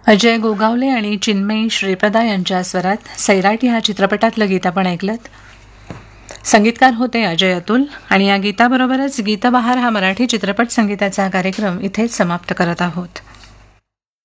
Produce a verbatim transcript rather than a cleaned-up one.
अजय गोगावले आणि चिन्मयी श्रीप्रदा यांच्या स्वरात सैराट ह्या चित्रपटातलं गीत आपण ऐकलं. संगीतकार होते अजय अतुल. आणि या गीताबरोबरच गीतबहार हा मराठी चित्रपट संगीताचा कार्यक्रम इथेच समाप्त करत आहोत.